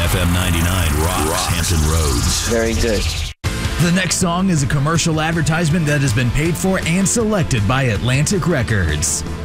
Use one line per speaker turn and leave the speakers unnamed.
FM 99 rocks Hampton Roads.
Very good.
The next song is a commercial advertisement that has been paid for and selected by Atlantic Records.